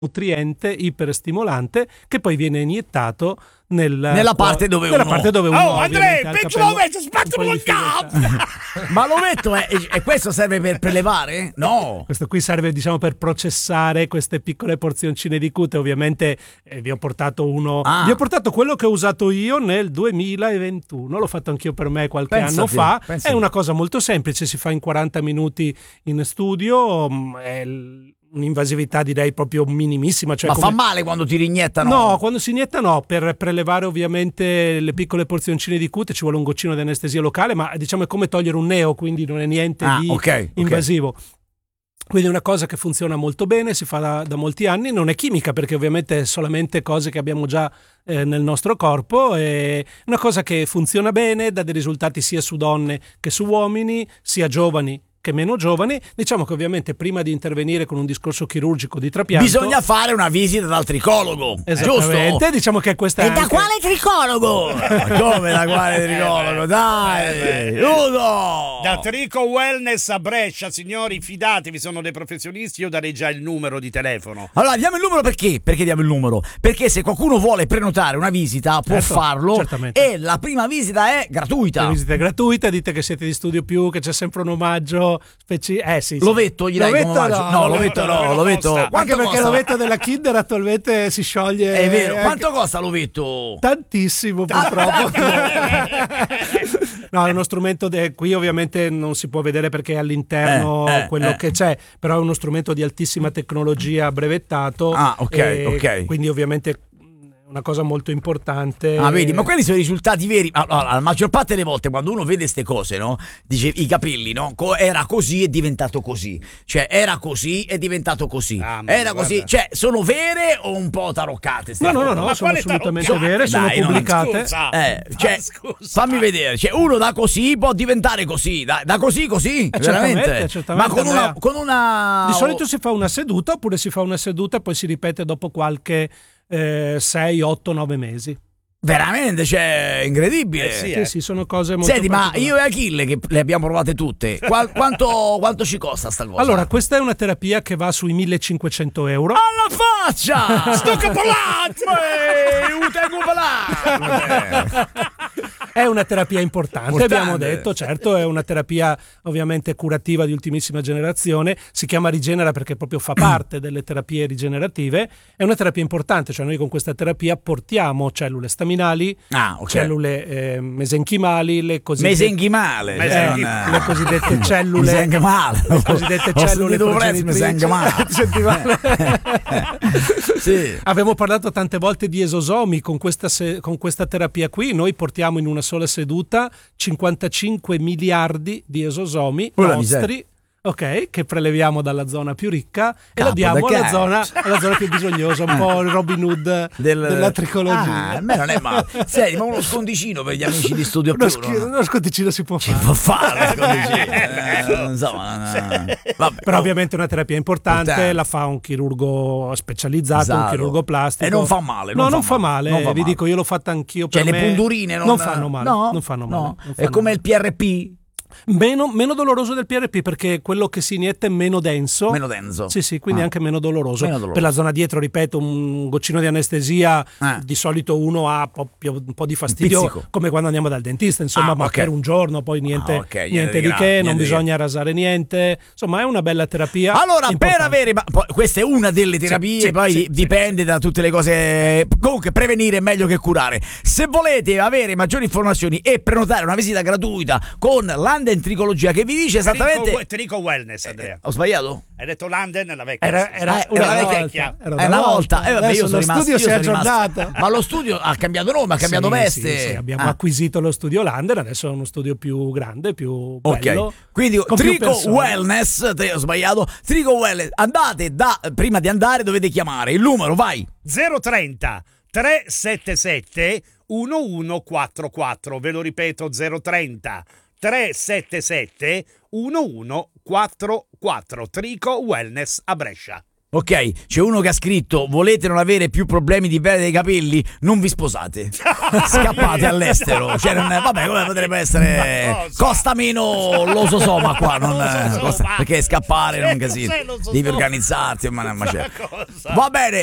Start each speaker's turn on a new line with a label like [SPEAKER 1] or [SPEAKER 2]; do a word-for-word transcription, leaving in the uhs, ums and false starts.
[SPEAKER 1] nutriente iperstimolante che poi viene iniettato nel,
[SPEAKER 2] nella parte dove
[SPEAKER 1] nella
[SPEAKER 2] uno
[SPEAKER 1] parte dove uno
[SPEAKER 3] oh Andrea, penso l'ovetto, spazzalo il capo.
[SPEAKER 2] Ma l'ovetto è, e questo serve per prelevare? No,
[SPEAKER 1] questo qui serve, diciamo, per processare queste piccole porzioncine di cute. Ovviamente eh, vi ho portato uno
[SPEAKER 2] ah.
[SPEAKER 1] vi ho portato quello che ho usato io nel duemilaventuno, l'ho fatto anch'io per me qualche
[SPEAKER 2] Pensati,
[SPEAKER 1] anno fa.
[SPEAKER 2] pensati.
[SPEAKER 1] È una cosa molto semplice, si fa in quaranta minuti in studio, è l- un'invasività direi proprio minimissima, cioè
[SPEAKER 2] ma
[SPEAKER 1] come...
[SPEAKER 2] fa male quando ti riniettano?
[SPEAKER 1] No, quando si inietta no, per prelevare ovviamente le piccole porzioncine di cute ci vuole un goccino di anestesia locale, ma diciamo è come togliere un neo, quindi non è niente
[SPEAKER 2] ah,
[SPEAKER 1] di
[SPEAKER 2] okay,
[SPEAKER 1] invasivo.
[SPEAKER 2] Okay.
[SPEAKER 1] Quindi è una cosa che funziona molto bene, si fa da, da molti anni, non è chimica perché ovviamente è solamente cose che abbiamo già eh, nel nostro corpo, è una cosa che funziona bene, dà dei risultati sia su donne che su uomini, sia giovani che meno giovani. Diciamo che ovviamente prima di intervenire con un discorso chirurgico di trapianto
[SPEAKER 2] bisogna fare una visita dal tricologo,
[SPEAKER 1] esattamente,
[SPEAKER 2] giusto?
[SPEAKER 1] Diciamo che questa
[SPEAKER 2] e
[SPEAKER 1] è
[SPEAKER 2] da
[SPEAKER 1] anche...
[SPEAKER 2] quale tricologo? Ma come da quale tricologo? Dai, Udo!
[SPEAKER 3] Da Trico Wellness a Brescia, signori, fidatevi, sono dei professionisti. Io darei già il numero di telefono.
[SPEAKER 2] Allora diamo il numero, perché? Perché diamo il numero? Perché se qualcuno vuole prenotare una visita può
[SPEAKER 1] certo,
[SPEAKER 2] farlo,
[SPEAKER 1] certamente.
[SPEAKER 2] E la prima visita è gratuita.
[SPEAKER 1] La visita è gratuita, dite che siete di Studio Più, che c'è sempre un omaggio speci... eh sì, sì.
[SPEAKER 2] L'ovetto gli dai come omaggio? No, l'ovetto no, l'ovetto.
[SPEAKER 1] Anche
[SPEAKER 2] Quanto
[SPEAKER 1] perché
[SPEAKER 2] costa?
[SPEAKER 1] l'ovetto della Kinder attualmente si scioglie.
[SPEAKER 2] È vero,
[SPEAKER 1] anche...
[SPEAKER 2] quanto costa l'ovetto?
[SPEAKER 1] Tantissimo purtroppo. No, è uno strumento de... qui ovviamente non si può vedere perché è all'interno
[SPEAKER 2] eh, eh,
[SPEAKER 1] quello
[SPEAKER 2] eh.
[SPEAKER 1] che c'è, però è uno strumento di altissima tecnologia brevettato.
[SPEAKER 2] Ah, ok,
[SPEAKER 1] e
[SPEAKER 2] ok.
[SPEAKER 1] Quindi ovviamente una cosa molto importante.
[SPEAKER 2] Ah, vedi, ma quelli sono i risultati veri. Allora, la maggior parte delle volte quando uno vede ste cose, no? Dice i capelli, no? Co- era così, è diventato così. Cioè, era così, è diventato così.
[SPEAKER 3] Ah,
[SPEAKER 2] era
[SPEAKER 3] guarda.
[SPEAKER 2] così. Cioè, sono vere o un po' taroccate? ste
[SPEAKER 1] No, no,
[SPEAKER 2] cose?
[SPEAKER 1] no, no,
[SPEAKER 3] Ma
[SPEAKER 1] sono
[SPEAKER 3] quale
[SPEAKER 1] assolutamente
[SPEAKER 3] taroccate?
[SPEAKER 1] vere, sono
[SPEAKER 2] Dai, no,
[SPEAKER 1] pubblicate.
[SPEAKER 3] scusa.
[SPEAKER 2] Eh, cioè,
[SPEAKER 3] Ma scusa.
[SPEAKER 2] fammi vedere. Cioè, uno da così può diventare così. Da, da così, così.
[SPEAKER 1] Eh,
[SPEAKER 2] veramente.
[SPEAKER 1] certamente, certamente,
[SPEAKER 2] Ma con una,
[SPEAKER 1] Andrea.
[SPEAKER 2] con una.
[SPEAKER 1] Di solito si fa una seduta, oppure si fa una seduta e poi si ripete dopo qualche sei, otto, nove mesi.
[SPEAKER 2] Veramente, cioè, incredibile.
[SPEAKER 3] Eh, sì,
[SPEAKER 1] Sì,
[SPEAKER 3] eh.
[SPEAKER 1] sì, sono cose molto
[SPEAKER 2] Senti, ma
[SPEAKER 1] particolari.
[SPEAKER 2] io e Achille, che le abbiamo provate tutte, qua- quanto, quanto ci costa sta cosa?
[SPEAKER 1] Allora, questa è una terapia che va sui millecinquecento euro.
[SPEAKER 2] alla faccia!
[SPEAKER 3] Sto capolazzo!
[SPEAKER 2] Ehi, un tempo là!
[SPEAKER 1] È una terapia importante,
[SPEAKER 2] Importante.
[SPEAKER 1] abbiamo detto, certo, è una terapia ovviamente curativa di ultimissima generazione, si chiama Rigenera perché proprio fa parte delle terapie rigenerative, è una terapia importante, cioè noi con questa terapia portiamo cellule staminali,
[SPEAKER 2] Ah, ok.
[SPEAKER 1] cellule eh, mesenchimali, le cosiddette,
[SPEAKER 2] Mesenchimale.
[SPEAKER 3] Mesenchi-
[SPEAKER 1] eh, le cosiddette cellule,
[SPEAKER 2] Mesenchimale.
[SPEAKER 1] le cosiddette
[SPEAKER 2] Ho
[SPEAKER 1] cellule
[SPEAKER 2] sentito prezzo,
[SPEAKER 1] progenitrici.
[SPEAKER 2] mesenchimale.
[SPEAKER 1] Ti senti male?
[SPEAKER 2] Sì.
[SPEAKER 1] Abbiamo parlato tante volte di esosomi, con questa, se- con questa terapia qui noi portiamo in una sola seduta cinquantacinque miliardi di esosomi
[SPEAKER 2] Oh, la
[SPEAKER 1] nostri, ok, che preleviamo dalla zona più ricca e
[SPEAKER 2] Capo
[SPEAKER 1] la diamo
[SPEAKER 2] da
[SPEAKER 1] alla
[SPEAKER 2] cazzo.
[SPEAKER 1] zona, alla zona più bisognosa, un po' il Robin Hood
[SPEAKER 2] Del-
[SPEAKER 1] della tricologia.
[SPEAKER 2] Ah, a me non è male. Senti, ma uno scondicino per gli amici di Studio
[SPEAKER 1] Uno,
[SPEAKER 2] Più,
[SPEAKER 1] schi-
[SPEAKER 2] no?
[SPEAKER 1] uno sconticino si può
[SPEAKER 2] Ci
[SPEAKER 1] fare.
[SPEAKER 2] può fare lo scondicino. Eh, insomma, no, no. Vabbè.
[SPEAKER 1] Però ovviamente è una terapia importante,
[SPEAKER 2] Importante.
[SPEAKER 1] la fa un chirurgo specializzato,
[SPEAKER 2] Esatto.
[SPEAKER 1] un chirurgo plastico.
[SPEAKER 2] E non fa male, non
[SPEAKER 1] no,
[SPEAKER 2] fa
[SPEAKER 1] non fa
[SPEAKER 2] male,
[SPEAKER 1] male,
[SPEAKER 2] non fa
[SPEAKER 1] vi
[SPEAKER 2] male.
[SPEAKER 1] dico, io l'ho fatta anch'io
[SPEAKER 2] Cioè,
[SPEAKER 1] per
[SPEAKER 2] le
[SPEAKER 1] me.
[SPEAKER 2] pundurine non,
[SPEAKER 1] non fanno male,
[SPEAKER 2] no,
[SPEAKER 1] non fanno male.
[SPEAKER 2] no.
[SPEAKER 1] non
[SPEAKER 2] È
[SPEAKER 1] fanno
[SPEAKER 2] come
[SPEAKER 1] male.
[SPEAKER 2] il P R P?
[SPEAKER 1] Meno, meno doloroso del P R P perché quello che si inietta è meno denso.
[SPEAKER 2] Meno denso.
[SPEAKER 1] Sì, sì, quindi
[SPEAKER 2] Ah.
[SPEAKER 1] anche meno doloroso.
[SPEAKER 2] Meno doloroso.
[SPEAKER 1] Per la zona dietro, ripeto, un goccino di anestesia,
[SPEAKER 2] Ah.
[SPEAKER 1] di solito uno ha proprio un po' di fastidio,
[SPEAKER 2] pizzico.
[SPEAKER 1] come quando andiamo dal dentista, insomma,
[SPEAKER 2] Ah,
[SPEAKER 1] ma
[SPEAKER 2] ok.
[SPEAKER 1] per un giorno, poi niente,
[SPEAKER 2] Ah, ok, niente
[SPEAKER 1] niente
[SPEAKER 2] di
[SPEAKER 1] di
[SPEAKER 2] grave,
[SPEAKER 1] che,
[SPEAKER 2] niente
[SPEAKER 1] non
[SPEAKER 2] di
[SPEAKER 1] bisogna rasare niente. Insomma, è una bella terapia.
[SPEAKER 2] Allora, per
[SPEAKER 1] importante.
[SPEAKER 2] avere, ma poi, questa è una delle terapie,
[SPEAKER 1] sì,
[SPEAKER 2] poi
[SPEAKER 1] sì,
[SPEAKER 2] dipende da tutte le cose. Comunque, prevenire è meglio che curare. Se volete avere maggiori informazioni e prenotare una visita gratuita con Landen Tricologia, che vi dice esattamente.
[SPEAKER 3] Trico, Trico Wellness, Andrea.
[SPEAKER 2] Ho sbagliato?
[SPEAKER 3] Hai detto Landen nella vecchia.
[SPEAKER 1] Era, era
[SPEAKER 2] Eh,
[SPEAKER 1] una
[SPEAKER 2] era
[SPEAKER 1] volta,
[SPEAKER 3] vecchia.
[SPEAKER 1] era
[SPEAKER 2] È una volta, eh, vabbè,
[SPEAKER 1] Adesso
[SPEAKER 2] io sono
[SPEAKER 1] lo
[SPEAKER 2] rimasto,
[SPEAKER 1] studio
[SPEAKER 2] io
[SPEAKER 1] si è
[SPEAKER 2] sono rimasto-
[SPEAKER 1] aggiornato.
[SPEAKER 2] Ma lo studio ha cambiato nome, ha cambiato
[SPEAKER 1] Sì,
[SPEAKER 2] veste.
[SPEAKER 1] sì, sì, abbiamo
[SPEAKER 2] Ah.
[SPEAKER 1] acquisito lo studio Lander, adesso è uno studio più grande, più
[SPEAKER 2] Ok,
[SPEAKER 1] bello.
[SPEAKER 2] quindi
[SPEAKER 1] con più
[SPEAKER 2] Trico
[SPEAKER 1] persone.
[SPEAKER 2] Wellness, te ho sbagliato. Trico Wellness, andate da prima di andare dovete chiamare il numero, vai.
[SPEAKER 3] zero trenta trecentosettantasette undici quarantaquattro. Ve lo ripeto, zero trenta trecentosettantasette undici quarantaquattro. Trico Wellness a Brescia.
[SPEAKER 2] Ok, c'è uno che ha scritto: volete non avere più problemi di pelle dei capelli? Non vi sposate. Scappate all'estero. Cioè, non è, vabbè, come potrebbe essere? Costa meno l'ososoma qua, non, costa, perché scappare è un casino. Devi organizzarti, ma, ma c'è. Va bene.